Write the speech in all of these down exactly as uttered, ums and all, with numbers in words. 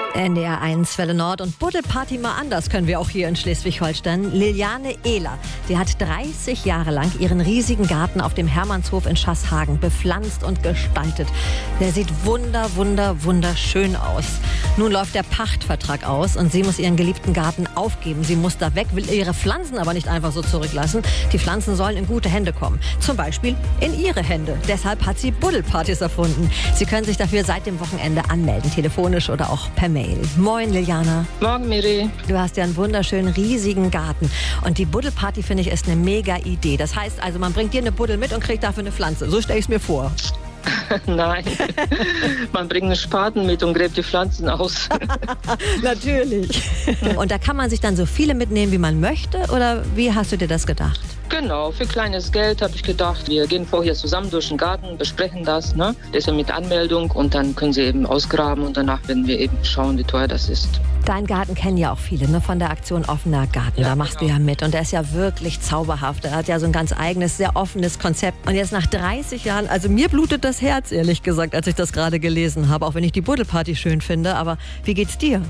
N D R eins Welle Nord und Buddelparty mal anders können wir auch hier in Schleswig-Holstein. Liliane Ehler, die hat dreißig Jahre lang ihren riesigen Garten auf dem Hermannshof in Schaßhagen bepflanzt und gestaltet. Der sieht wunder, wunder, wunderschön aus. Nun läuft der Pachtvertrag aus und sie muss ihren geliebten Garten aufgeben. Sie muss da weg, will ihre Pflanzen aber nicht einfach so zurücklassen. Die Pflanzen sollen in gute Hände kommen. Zum Beispiel in ihre Hände. Deshalb hat sie Buddelpartys erfunden. Sie können sich dafür seit dem Wochenende anmelden, telefonisch oder auch per Mail. Moin, Liliana. Morgen, Miri. Du hast ja einen wunderschönen, riesigen Garten. Und die Buddelparty, finde ich, ist eine mega Idee. Das heißt also, man bringt dir eine Buddel mit und kriegt dafür eine Pflanze. So stelle ich es mir vor. Nein, man bringt einen Spaten mit und gräbt die Pflanzen aus. Natürlich. Und da kann man sich dann so viele mitnehmen, wie man möchte? Oder wie hast du dir das gedacht? Genau, für kleines Geld habe ich gedacht, wir gehen vorher zusammen durch den Garten, besprechen das, ne? Das ist ja mit Anmeldung und dann können sie eben ausgraben und danach werden wir eben schauen, wie teuer das ist. Deinen Garten kennen ja auch viele, ne? Von der Aktion Offener Garten, Ja, da machst genau. du ja mit und der ist ja wirklich zauberhaft. Er hat ja so ein ganz eigenes, sehr offenes Konzept. Und jetzt nach dreißig Jahren, also mir blutet das Herz, ehrlich gesagt, als ich das gerade gelesen habe, auch wenn ich die Buddelparty schön finde, aber wie geht's dir?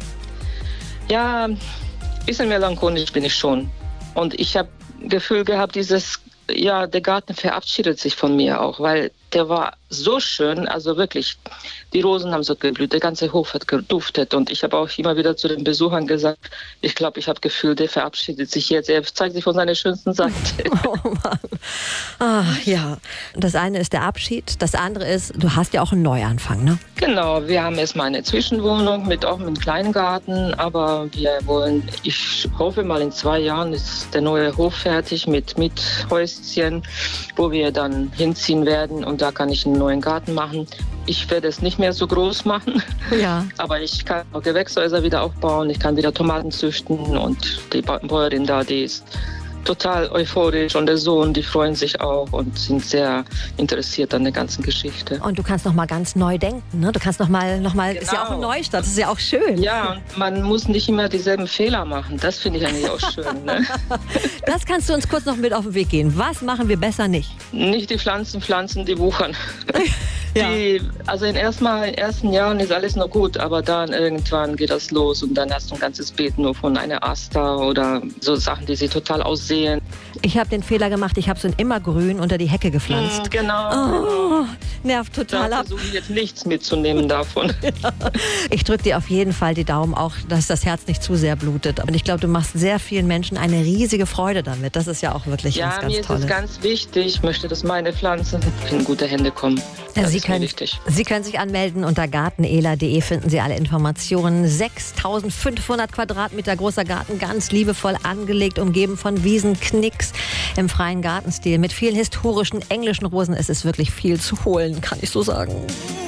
Ja, ein bisschen melancholisch bin ich schon. Und ich habe Gefühl gehabt, dieses, ja, der Garten verabschiedet sich von mir auch, weil der war so schön, also wirklich, die Rosen haben so geblüht, der ganze Hof hat geduftet und ich habe auch immer wieder zu den Besuchern gesagt, ich glaube, ich habe Gefühl, der verabschiedet sich jetzt, er zeigt sich von seiner schönsten Seite. Oh Mann. Ah, ja. Das eine ist der Abschied, das andere ist, du hast ja auch einen Neuanfang, ne? Genau, wir haben erstmal eine Zwischenwohnung mit auch mit einem kleinen Garten, aber wir wollen, ich hoffe mal in zwei Jahren ist der neue Hof fertig mit, mit Häuschen, wo wir dann hinziehen werden und da kann ich einen neuen Garten machen. Ich werde es nicht mehr so groß machen, Ja. aber ich kann auch Gewächshäuser wieder aufbauen, ich kann wieder Tomaten züchten und die Bäuerin da, die ist total euphorisch und der Sohn, die freuen sich auch und sind sehr interessiert an der ganzen Geschichte. Und du kannst noch mal ganz neu denken, ne? Du kannst noch mal, noch mal, ist ja auch ein Genau. Neustart, das ist ja auch schön. Ja, und man muss nicht immer dieselben Fehler machen. Das finde ich eigentlich auch schön. Ne? Das kannst du uns kurz noch mit auf den Weg gehen. Was machen wir besser nicht? Nicht die Pflanzen pflanzen, die wuchern. Ja. Die, also in, erstmal, in den ersten Jahren ist alles noch gut, aber dann irgendwann geht das los und dann hast du ein ganzes Beet nur von einer Aster oder so Sachen, die sie total aussehen. Ich habe den Fehler gemacht, ich habe so ein Immergrün unter die Hecke gepflanzt. Hm, genau. Oh, nervt total Da ab. versuche ich jetzt nichts mitzunehmen davon. Ich drücke dir auf jeden Fall die Daumen auch, dass das Herz nicht zu sehr blutet. Und ich glaube, du machst sehr vielen Menschen eine riesige Freude damit. Das ist ja auch wirklich Ja, was ganz mir ist Tolles. es ganz wichtig. Ich möchte, dass meine Pflanzen in gute Hände kommen. Ja, Das Sie ist mir können, wichtig. Sie können sich anmelden unter gartenela punkt de, finden Sie alle Informationen. sechstausendfünfhundert Quadratmeter großer Garten, ganz liebevoll angelegt, umgeben von Wiesenknicks im freien Gartenstil mit vielen historischen englischen Rosen. Es ist wirklich viel zu holen, kann ich so sagen.